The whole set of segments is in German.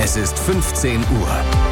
Es ist 15 Uhr.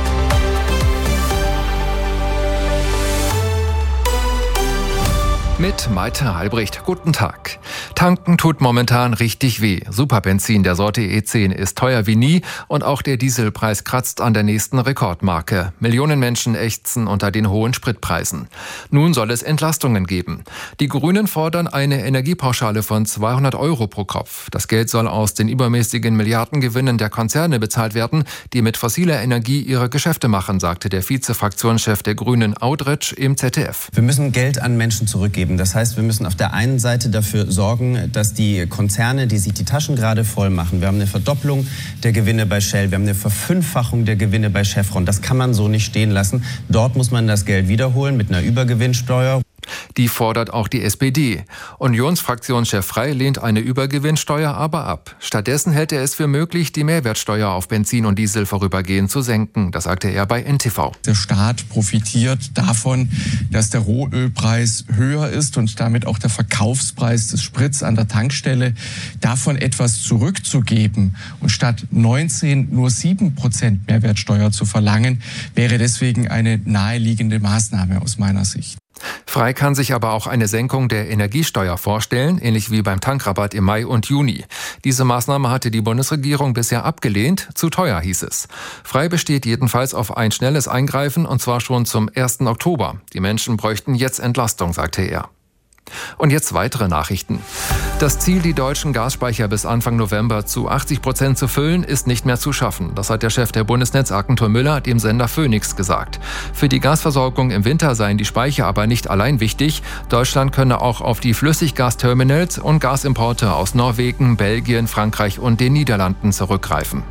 Mit Malte Albrecht. Guten Tag. Tanken tut momentan richtig weh. Superbenzin der Sorte E10 ist teuer wie nie und auch der Dieselpreis kratzt an der nächsten Rekordmarke. Millionen Menschen ächzen unter den hohen Spritpreisen. Nun soll es Entlastungen geben. Die Grünen fordern eine Energiepauschale von 200 € pro Kopf. Das Geld soll aus den übermäßigen Milliardengewinnen der Konzerne bezahlt werden, die mit fossiler Energie ihre Geschäfte machen, sagte der Vize-Fraktionschef der Grünen Audretsch im ZDF. Wir müssen Geld an Menschen zurückgeben. Das heißt, wir müssen auf der einen Seite dafür sorgen, dass die Konzerne, die sich die Taschen gerade voll machen, wir haben eine Verdopplung der Gewinne bei Shell, wir haben eine Verfünffachung der Gewinne bei Chevron. Das kann man so nicht stehen lassen. Dort muss man das Geld wiederholen mit einer Übergewinnsteuer. Die fordert auch die SPD. Unionsfraktionschef Frey lehnt eine Übergewinnsteuer aber ab. Stattdessen hält er es für möglich, die Mehrwertsteuer auf Benzin und Diesel vorübergehend zu senken. Das sagte er bei NTV. Der Staat profitiert davon, dass der Rohölpreis höher ist und damit auch der Verkaufspreis des Sprits an der Tankstelle, davon etwas zurückzugeben und statt 19 nur 7% Mehrwertsteuer zu verlangen, wäre deswegen eine naheliegende Maßnahme aus meiner Sicht. Frey kann sich aber auch eine Senkung der Energiesteuer vorstellen, ähnlich wie beim Tankrabatt im Mai und Juni. Diese Maßnahme hatte die Bundesregierung bisher abgelehnt, zu teuer hieß es. Frey besteht jedenfalls auf ein schnelles Eingreifen und zwar schon zum 1. Oktober. Die Menschen bräuchten jetzt Entlastung, sagte er. Und jetzt weitere Nachrichten. Das Ziel, die deutschen Gasspeicher bis Anfang November zu 80% zu füllen, ist nicht mehr zu schaffen. Das hat der Chef der Bundesnetzagentur Müller dem Sender Phoenix gesagt. Für die Gasversorgung im Winter seien die Speicher aber nicht allein wichtig. Deutschland könne auch auf die Flüssiggasterminals und Gasimporte aus Norwegen, Belgien, Frankreich und den Niederlanden zurückgreifen.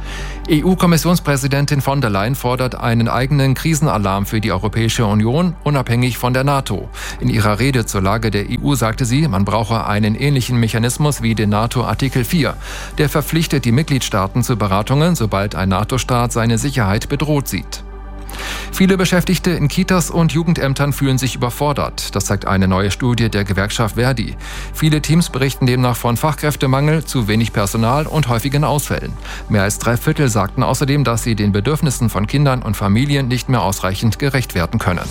EU-Kommissionspräsidentin von der Leyen fordert einen eigenen Krisenalarm für die Europäische Union, unabhängig von der NATO. In ihrer Rede zur Lage der EU sagte sie, man brauche einen ähnlichen Mechanismus wie den NATO-Artikel 4. Der verpflichtet die Mitgliedstaaten zu Beratungen, sobald ein NATO-Staat seine Sicherheit bedroht sieht. Viele Beschäftigte in Kitas und Jugendämtern fühlen sich überfordert. Das zeigt eine neue Studie der Gewerkschaft Verdi. Viele Teams berichten demnach von Fachkräftemangel, zu wenig Personal und häufigen Ausfällen. Mehr als 3/4 sagten außerdem, dass sie den Bedürfnissen von Kindern und Familien nicht mehr ausreichend gerecht werden können.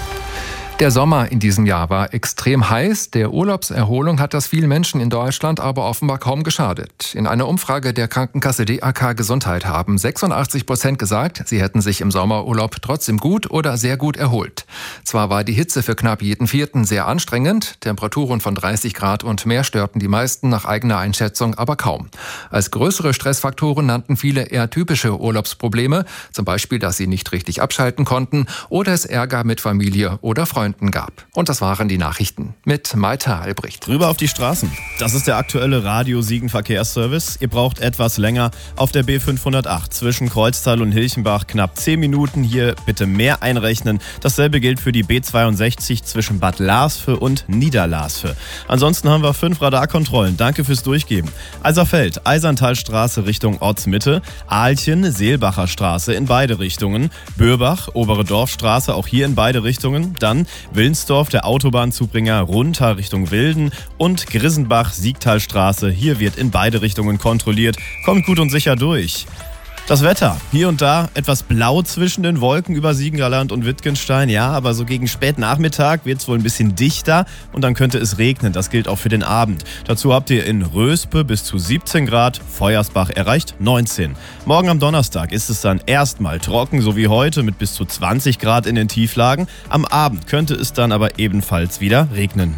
Der Sommer in diesem Jahr war extrem heiß. Der Urlaubserholung hat das vielen Menschen in Deutschland aber offenbar kaum geschadet. In einer Umfrage der Krankenkasse DAK Gesundheit haben 86% gesagt, sie hätten sich im Sommerurlaub trotzdem gut oder sehr gut erholt. Zwar war die Hitze für knapp jeden Vierten sehr anstrengend, Temperaturen von 30 Grad und mehr störten die meisten nach eigener Einschätzung aber kaum. Als größere Stressfaktoren nannten viele eher typische Urlaubsprobleme, zum Beispiel, dass sie nicht richtig abschalten konnten oder es Ärger mit Familie oder Freunden gab. Und das waren die Nachrichten mit Malte Albrecht. Rüber auf die Straßen. Das ist der aktuelle Radio-Siegen-Verkehrsservice. Ihr braucht etwas länger auf der B508 zwischen Kreuztal und Hilchenbach. Knapp 10 Minuten. Hier bitte mehr einrechnen. Dasselbe gilt für die B62 zwischen Bad Larsfe und Niederlarsfe. Ansonsten haben wir 5 Radarkontrollen. Danke fürs Durchgeben. Eiserfeld, Eiserntalstraße Richtung Ortsmitte. Ahlchen, Seelbacher Straße in beide Richtungen. Börbach, Obere Dorfstraße, auch hier in beide Richtungen. Dann Wilnsdorf, der Autobahnzubringer runter Richtung Wilden und Grissenbach, Siegtalstraße. Hier wird in beide Richtungen kontrolliert. Kommt gut und sicher durch. Das Wetter. Hier und da etwas blau zwischen den Wolken über Siegengerland und Wittgenstein. Ja, aber so gegen Spätnachmittag wird es wohl ein bisschen dichter und dann könnte es regnen. Das gilt auch für den Abend. Dazu habt ihr in Röspe bis zu 17 Grad, Feuersbach erreicht 19. Morgen am Donnerstag ist es dann erstmal trocken, so wie heute, mit bis zu 20 Grad in den Tieflagen. Am Abend könnte es dann aber ebenfalls wieder regnen.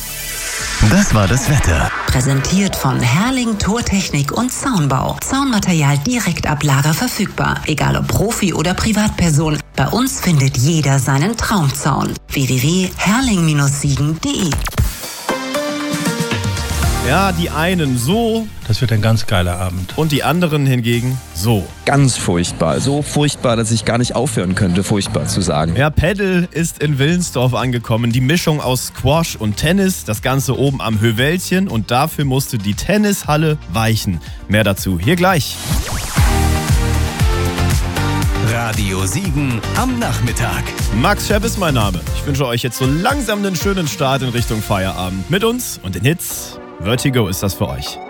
Das war das Wetter. Präsentiert von Herrling Tortechnik und Zaunbau. Zaunmaterial direkt ab Lager verfügbar. Egal ob Profi oder Privatperson. Bei uns findet jeder seinen Traumzaun. www.herrling-siegen.de. Ja, die einen so. Das wird ein ganz geiler Abend. Und die anderen hingegen so. Ganz furchtbar. So furchtbar, dass ich gar nicht aufhören könnte, furchtbar zu sagen. Ja, Paddel ist in Willensdorf angekommen. Die Mischung aus Squash und Tennis. Das Ganze oben am Höwelchen. Und dafür musste die Tennishalle weichen. Mehr dazu hier gleich. Radio Siegen am Nachmittag. Max Schepp ist mein Name. Ich wünsche euch jetzt so langsam einen schönen Start in Richtung Feierabend. Mit uns und den Hits. Vertigo ist das für euch.